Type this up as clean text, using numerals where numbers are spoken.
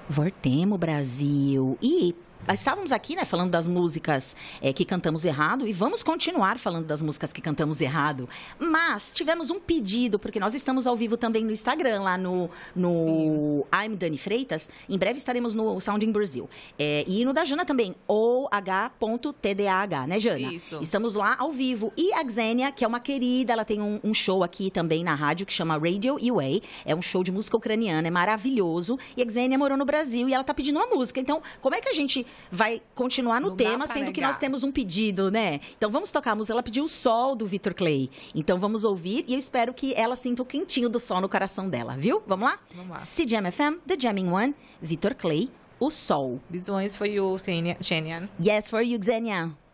Voltemos, Brasil. E estávamos aqui, né, falando das músicas que cantamos errado, e vamos continuar falando das músicas que cantamos errado. Mas tivemos um pedido, porque nós estamos ao vivo também no Instagram, lá no I'm Dani Freitas. Em breve estaremos no Sounding Brasil. E no da Jana também, oh.tdah, né, Jana? Isso. Estamos lá ao vivo. E a Xenia, que é uma querida, ela tem um show aqui também na rádio, que chama Radio UA. É um show de música ucraniana, é maravilhoso. E a Xenia morou no Brasil e ela tá pedindo uma música. Então, como é que a gente vai continuar no tema, sendo que nós temos um pedido, né? Então vamos tocar a música. Ela pediu o Sol, do Victor Clay. Então vamos ouvir e eu espero que ela sinta o quentinho do sol no coração dela, viu? Vamos lá? Vamos lá. CJAM FM, The Jamming One, Victor Clay, o Sol. This one is for you, Xenia. Yes, for you, Xenia.